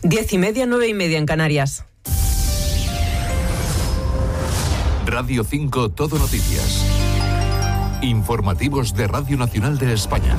10:30, 9:30 en Canarias. Radio 5 Todo Noticias. Informativos de Radio Nacional de España.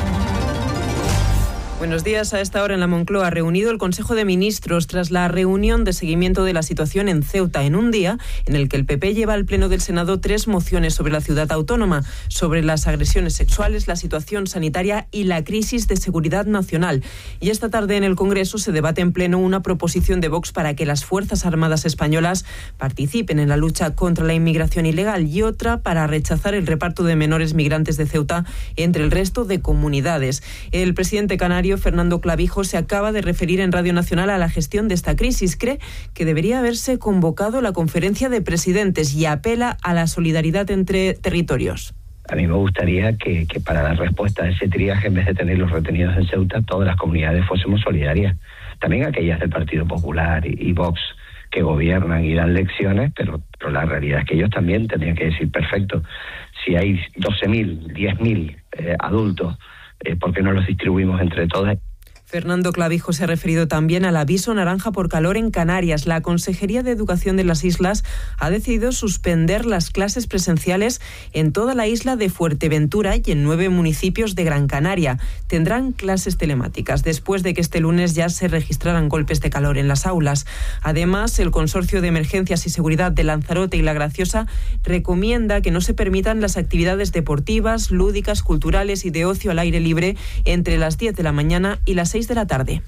Buenos días. A esta hora en la Moncloa ha reunido el Consejo de Ministros tras la reunión de seguimiento de la situación en Ceuta, en un día en el que el PP lleva al Pleno del Senado 3 mociones sobre la ciudad autónoma, sobre las agresiones sexuales, la situación sanitaria y la crisis de seguridad nacional. Y esta tarde en el Congreso se debate en Pleno una proposición de Vox para que las Fuerzas Armadas españolas participen en la lucha contra la inmigración ilegal y otra para rechazar el reparto de menores migrantes de Ceuta entre el resto de comunidades. El presidente canario Fernando Clavijo se acaba de referir en Radio Nacional a la gestión de esta crisis. Cree que debería haberse convocado la conferencia de presidentes y apela a la solidaridad entre territorios. A mí me gustaría que para dar respuesta a ese triaje, en vez de tenerlos retenidos en Ceuta, todas las comunidades fuésemos solidarias. También aquellas del Partido Popular y Vox que gobiernan y dan lecciones, pero la realidad es que ellos también tendrían que decir, perfecto, si hay 12.000, 10.000 adultos, ¿por qué no los distribuimos entre todas? Fernando Clavijo se ha referido también al aviso naranja por calor en Canarias. La Consejería de Educación de las islas ha decidido suspender las clases presenciales en toda la isla de Fuerteventura y en 9 municipios de Gran Canaria. Tendrán clases telemáticas después de que este lunes ya se registraran golpes de calor en las aulas. Además, el Consorcio de Emergencias y Seguridad de Lanzarote y La Graciosa recomienda que no se permitan las actividades deportivas, lúdicas, culturales y de ocio al aire libre entre las 10 de la mañana y las 6 de la tarde.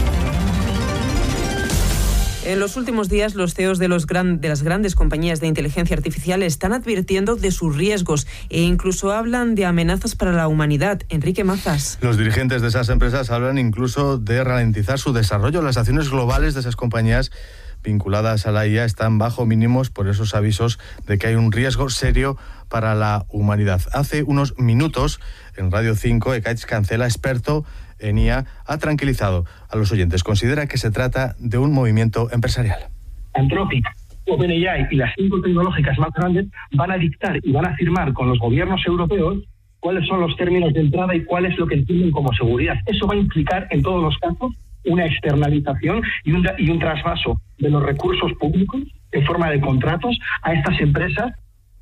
En los últimos días, los CEOs de las grandes compañías de inteligencia artificial están advirtiendo de sus riesgos e incluso hablan de amenazas para la humanidad. Enrique Mazas. Los dirigentes de esas empresas hablan incluso de ralentizar su desarrollo. Las acciones globales de esas compañías vinculadas a la IA están bajo mínimos por esos avisos de que hay un riesgo serio para la humanidad. Hace unos minutos, en Radio 5, Ekaich Cancela, experto en IA, ha tranquilizado a los oyentes. Considera que se trata de un movimiento empresarial. Anthropic, OpenAI y las 5 tecnológicas más grandes van a dictar y van a firmar con los gobiernos europeos cuáles son los términos de entrada y cuál es lo que entienden como seguridad. Eso va a implicar, en todos los casos, una externalización y un trasvaso de los recursos públicos en forma de contratos a estas empresas.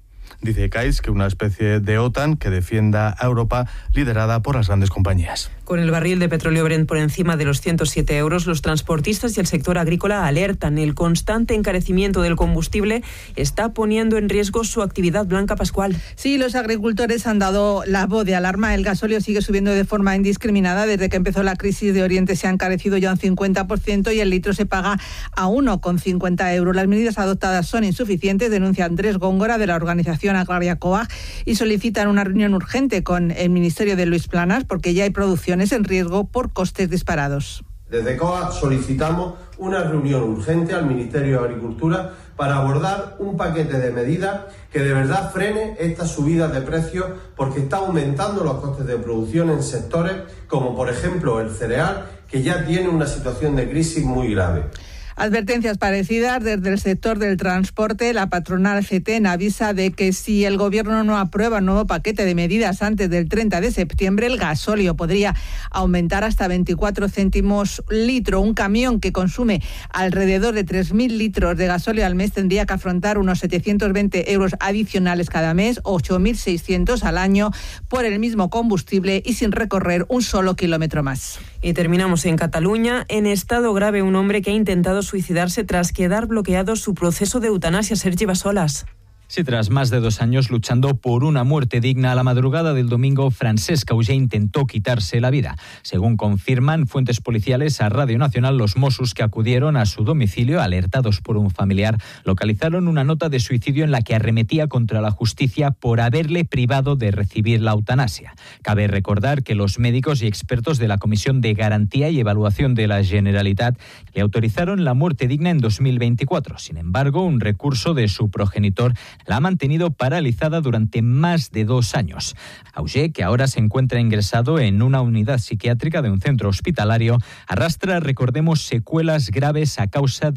Dice Kais que una especie de OTAN que defienda a Europa liderada por las grandes compañías. Con el barril de petróleo Brent por encima de los 107 euros, los transportistas y el sector agrícola alertan. El constante encarecimiento del combustible está poniendo en riesgo su actividad. Blanca Pascual. Sí, los agricultores han dado la voz de alarma. El gasóleo sigue subiendo de forma indiscriminada. Desde que empezó la crisis de Oriente se ha encarecido ya un 50% y el litro se paga a 1,50 euros. Las medidas adoptadas son insuficientes, denuncia Andrés Góngora de la organización agraria COAG y solicitan una reunión urgente con el Ministerio de Luis Planas porque ya hay producciones en riesgo por costes disparados. Desde COAG solicitamos una reunión urgente al Ministerio de Agricultura para abordar un paquete de medidas que de verdad frene estas subidas de precios porque está aumentando los costes de producción en sectores como por ejemplo el cereal, que ya tiene una situación de crisis muy grave. Advertencias parecidas desde el sector del transporte. La patronal CETEN avisa de que si el Gobierno no aprueba un nuevo paquete de medidas antes del 30 de septiembre, el gasóleo podría aumentar hasta 24 céntimos litro. Un camión que consume alrededor de 3.000 litros de gasóleo al mes tendría que afrontar unos 720 euros adicionales cada mes, 8.600 al año, por el mismo combustible y sin recorrer un solo kilómetro más. Y terminamos en Cataluña. En estado grave, un hombre que ha intentado suicidarse tras quedar bloqueado su proceso de eutanasia. Sergi Bassolas. Sí, tras más de 2 años luchando por una muerte digna, a la madrugada del domingo, Francesc Auger intentó quitarse la vida. Según confirman fuentes policiales a Radio Nacional, los Mossos que acudieron a su domicilio, alertados por un familiar, localizaron una nota de suicidio en la que arremetía contra la justicia por haberle privado de recibir la eutanasia. Cabe recordar que los médicos y expertos de la Comisión de Garantía y Evaluación de la Generalitat le autorizaron la muerte digna en 2024. Sin embargo, un recurso de su progenitor la ha mantenido paralizada durante más de 2 años. Auger, que ahora se encuentra ingresado en una unidad psiquiátrica de un centro hospitalario, arrastra, recordemos, secuelas graves a causa